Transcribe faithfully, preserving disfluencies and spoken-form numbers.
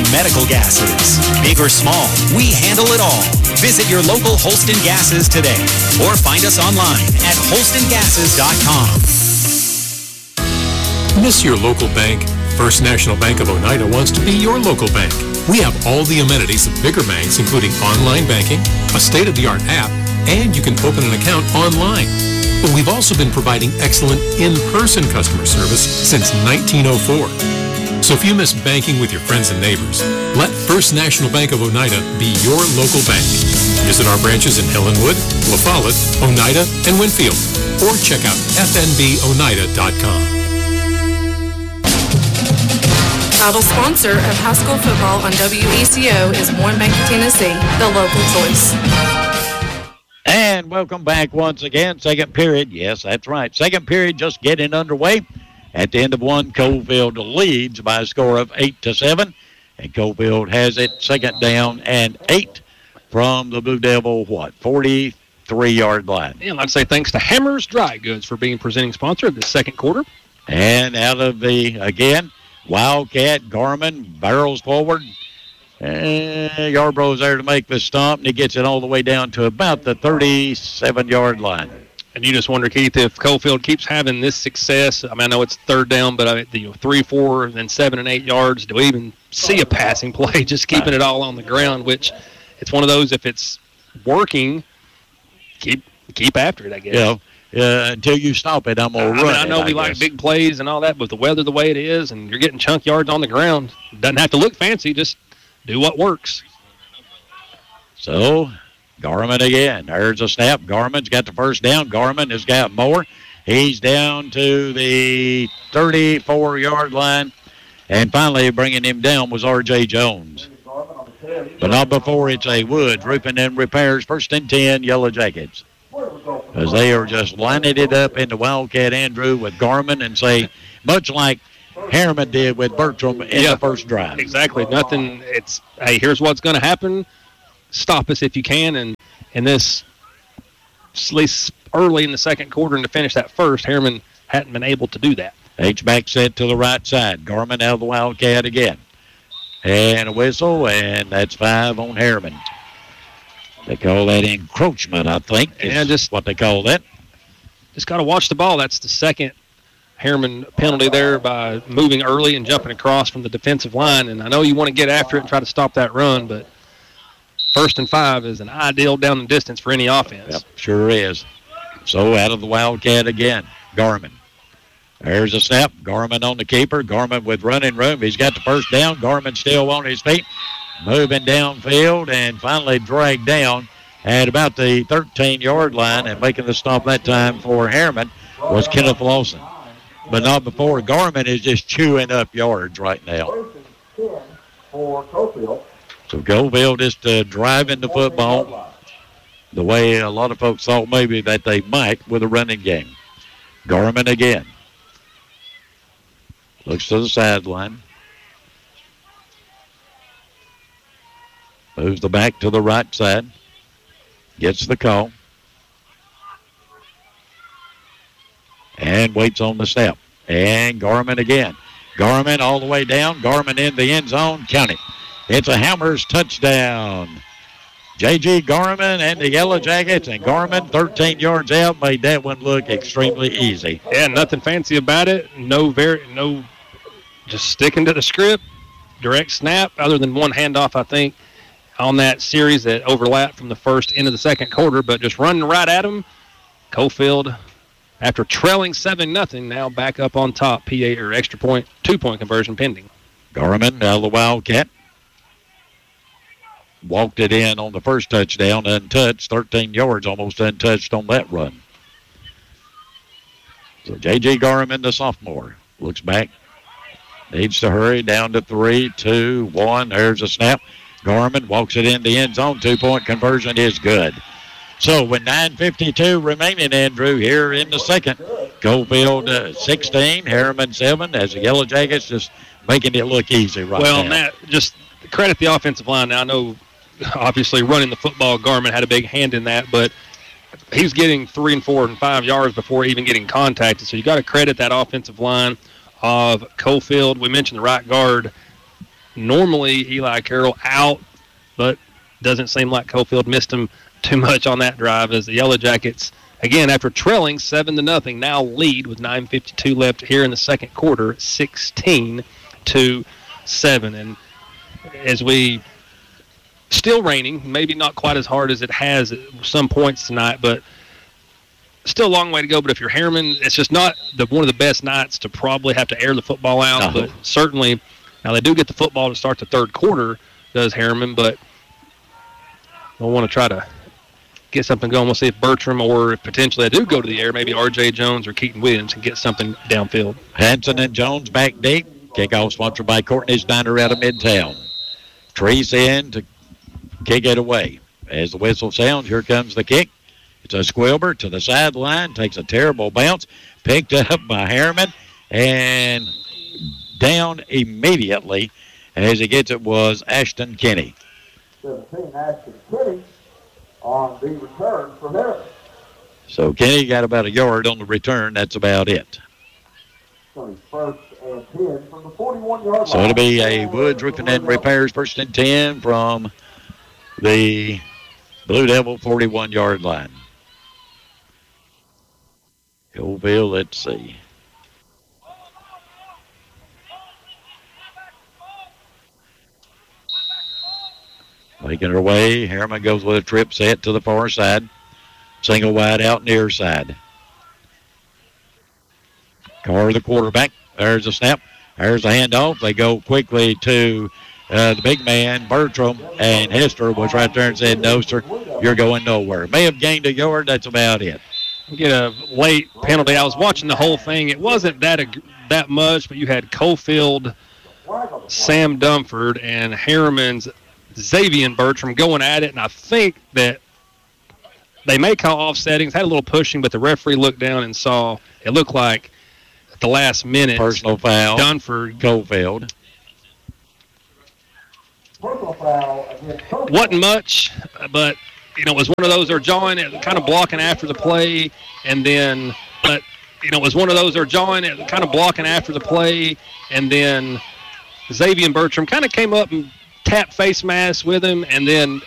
medical gases. Big or small, we handle it all. Visit your local Holston Gases today or find us online at holston gases dot com. Miss your local bank? First National Bank of Oneida wants to be your local bank. We have all the amenities of bigger banks, including online banking, a state-of-the-art app, and you can open an account online. But we've also been providing excellent in-person customer service since nineteen oh four. So if you miss banking with your friends and neighbors, let First National Bank of Oneida be your local bank. Visit our branches in Ellenwood, La Follette, Oneida, and Winfield, or check out f n b oneida dot com. Title sponsor of high school football on W E C O is Warren Bank of Tennessee, the local choice. And welcome back once again. Second period. Yes, that's right. Second period just getting underway. At the end of one, Coalfield leads by a score of eight to seven. And Coalfield has it second down and eight from the Blue Devil, what, forty-three-yard line. And I'd say thanks to Hammers Dry Goods for being presenting sponsor of the second quarter. And out of the, again, Wildcat, Garmin barrels forward. And Yarbrough's there to make the stomp, and he gets it all the way down to about the thirty-seven-yard line. And you just wonder, Keith, if Coalfield keeps having this success. I mean, I know it's third down, but I mean, the three, four, and then seven and eight yards. Do we even see a passing play? Just keeping it all on the ground, which it's one of those, if it's working, keep keep after it, I guess. Yeah. Uh, until you stop it, I'm going to I run mean, I know it, we I like guess. big plays and all that, but with the weather the way it is and you're getting chunk yards on the ground, it doesn't have to look fancy. Just do what works. So, Garmin again. There's a snap. Garmin's got the first down. Garmin has got more. He's down to the thirty-four-yard line. And finally, bringing him down was R J Jones. But not before it's a Woods. Roofing and Repairs, first and ten, Yellow Jackets. As they are just lining it up into Wildcat Andrew with Garmin and say, much like Harriman did with Bertram in yeah, the first drive. Exactly. Nothing. It's, hey, here's what's going to happen. Stop us if you can. And in this, at least early in the second quarter and to finish that first, Harriman hadn't been able to do that. H-back set to the right side. Garmin out of the Wildcat again. And a whistle, and that's five on Harriman. They call that encroachment, I think. Yeah, just what they call that. Just got to watch the ball. That's the second Harriman penalty there by moving early and jumping across from the defensive line. And I know you want to get after it and try to stop that run, but first and five is an ideal down the distance for any offense. Yep, sure is. So out of the Wildcat again, Garmin. There's a snap. Garmin on the keeper. Garmin with running room. He's got the first down. Garmin still on his feet. Moving downfield and finally dragged down at about the thirteen-yard line, and making the stop that time for Harriman was Kenneth Lawson. But not before. Garmin is just chewing up yards right now. For Coalfield. So Coalfield just uh, driving the football the way a lot of folks thought maybe that they might with a running game. Garmin again. Looks to the sideline. Moves the back to the right side. Gets the call. And waits on the snap. And Garmin again. Garmin all the way down. Garmin in the end zone. Count it. It's a Hammers touchdown. J G Garmin and the Yellow Jackets. And Garmin, thirteen yards out, made that one look extremely easy. Yeah, nothing fancy about it. No, very, no, just sticking to the script. Direct snap, other than one handoff, I think, on that series that overlapped from the first into the second quarter, but just running right at him. Coalfield, after trailing seven nothing, now back up on top. P A or extra point, two-point conversion pending. Garmin out of the Wildcat. Walked it in on the first touchdown, untouched, thirteen yards, almost untouched on that run. So J J Garmin, the sophomore, looks back. Needs to hurry down to three, two, one. There's a snap. Garmin walks it in the end zone. Two-point conversion is good. So with nine fifty-two remaining, Andrew, here in the second, Coalfield uh, sixteen, Harriman seven, as the Yellow Jackets just making it look easy right well, now. Well, Matt, just credit the offensive line. Now, I know, obviously, running the football, Garmin had a big hand in that, but he's getting three and four and five yards before even getting contacted. So you got to credit that offensive line of Coalfield. We mentioned the right guard. Normally, Eli Carroll out, but doesn't seem like Cofield missed him too much on that drive as the Yellow Jackets, again, after trailing seven to nothing, now lead with nine fifty-two left here in the second quarter, sixteen to seven. And as we still raining, maybe not quite as hard as it has at some points tonight, but still a long way to go. But if you're Harriman, it's just not the one of the best nights to probably have to air the football out. No. But certainly, now they do get the football to start the third quarter, does Harriman, but they'll want to try to get something going. We'll see if Bertram or if potentially they do go to the air, maybe R J Jones or Keaton Williams can get something downfield. Hanson and Jones back deep. Kickoff sponsored by Courtney's Diner out of Midtown. Treese in to kick it away. As the whistle sounds, here comes the kick. It's a Squilber to the sideline, takes a terrible bounce, picked up by Harriman, and down immediately as he gets it was Ashton Kinney. seventeen, Ashton Kinney on the return for Harriman. So Kinney got about a yard on the return. That's about it. So he's first and ten from the forty-one-yard line. So it'll be a Woods Roofing and Repairs first and ten from the Blue Devil forty-one-yard line. Cofield, let's see. Making her way. Harriman goes with a trip set to the far side. Single wide out near side. Carr, the quarterback. There's a snap. There's a handoff. They go quickly to uh, the big man, Bertram, and Hester was right there and said, no, sir, you're going nowhere. May have gained a yard. That's about it. Get a late penalty. I was watching the whole thing. It wasn't that that much, but you had Cofield, Sam Dunford, and Harriman's Xavier Bertram going at it, and I think that they may call offsettings, had a little pushing, but the referee looked down and saw it looked like at the last minute. Personal foul. Dunford. Cofield. Personal foul against Cofield. Wasn't much, but, you know, it was one of those they're jawing it, kind of blocking after the play, and then, but, you know, it was one of those they're jawing it, kind of blocking after the play, and then Xavier Bertram kind of came up and tapped face mask with him, and then